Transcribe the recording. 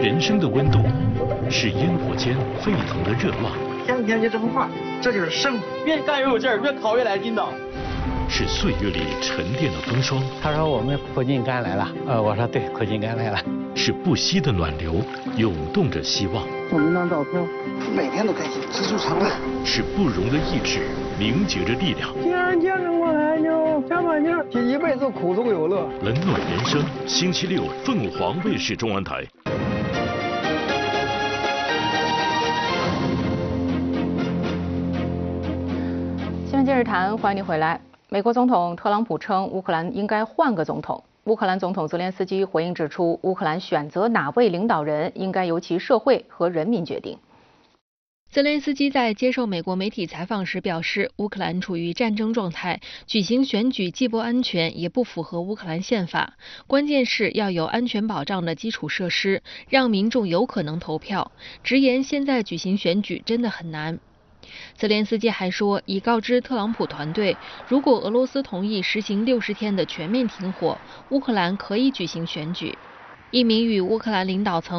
人生的温度，是烟火间沸腾的热浪。 天天就这么画，这就是生活。 越干越有劲儿，越烤越来劲道。 是岁月里沉淀的风霜。 他说我们苦尽甘来了，我说对，苦尽甘来了。 是不息的暖流，涌动着希望。 我们张照片，每天都开心，知足常乐。 是不容的意志，凝结着力量。 既然坚持过来，就加把劲儿，一辈子苦中有乐。 冷暖人生，星期六凤凰卫视中文台。 新闻今日谈，欢迎你回来。美国总统特朗普称，乌克兰应该换个总统。乌克兰总统泽连斯基回应指出，乌克兰选择哪位领导人，应该由其社会和人民决定。 泽连斯基在接受美国媒体采访时表示，乌克兰处于战争状态，举行选举既不安全，也不符合乌克兰宪法。关键是要有安全保障的基础设施，让民众有可能投票。直言现在举行选举真的很难。泽连斯基还说，已告知特朗普团队，如果俄罗斯同意实行60天的全面停火，乌克兰可以举行选举。一名与乌克兰领导层